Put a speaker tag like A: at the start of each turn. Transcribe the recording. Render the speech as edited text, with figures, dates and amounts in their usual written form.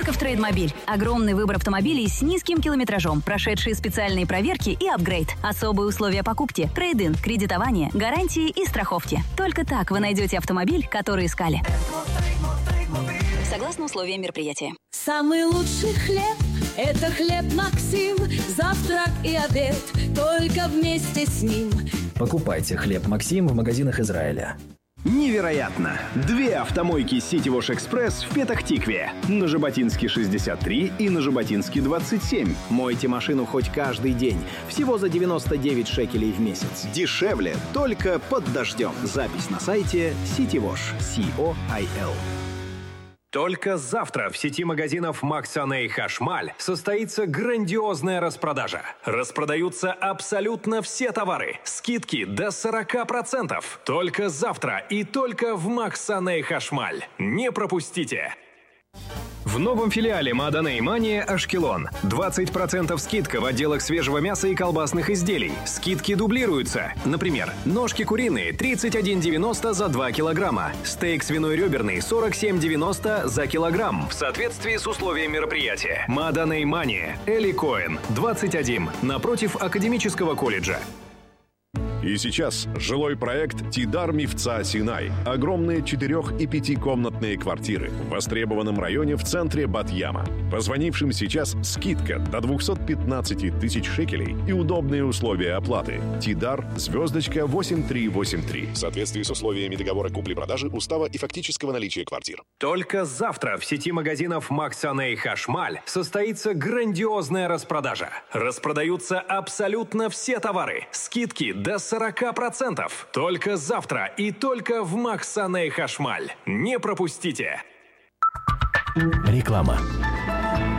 A: только в Трейдмобиль. Огромный выбор автомобилей с низким километражом, прошедшие специальные проверки и апгрейд. Особые условия покупки, трейд-ин, кредитование, гарантии и страховки. Только так вы найдете автомобиль, который искали. Согласно условиям мероприятия.
B: Самый лучший хлеб – это хлеб Максим. Завтрак и обед только вместе с ним.
C: Покупайте хлеб Максим в магазинах Израиля.
D: Невероятно! 2 автомойки City Wash Express в Петах-Тикве. На Жаботинске 63 и на Жаботинске 27. Мойте машину хоть каждый день. Всего за 99 шекелей в месяц. Дешевле только под дождем. Запись на сайте City Wash. C-O-I-L.
E: Только завтра в сети магазинов Максаней Хашмаль состоится грандиозная распродажа. Распродаются абсолютно все товары. Скидки до 40%. Только завтра и только в Максаней Хашмаль. Не пропустите! В новом филиале Мааданей Мания Ашкелон. 20% скидка в отделах свежего мяса и колбасных изделий. Скидки дублируются. Например, ножки куриные 31,90 за 2 килограмма. Стейк свиной реберный 47,90 за килограмм. В соответствии с условиями мероприятия. Мааданей Мания. Эли Коэн. 21. Напротив Академического колледжа.
F: И сейчас жилой проект «Тидар Мивца Синай». Огромные 4- и 5-комнатные квартиры в востребованном районе в центре Бат-Яма. Позвонившим сейчас скидка до 215 тысяч шекелей и удобные условия оплаты. Тидар * 8383. В соответствии с условиями договора купли-продажи, устава и фактического наличия квартир.
E: Только завтра в сети магазинов Максаней Хашмаль состоится грандиозная распродажа. Распродаются абсолютно все товары. Скидки до 40%. Только завтра и только в Максаней Хашмаль. Не пропустите!
G: Реклама.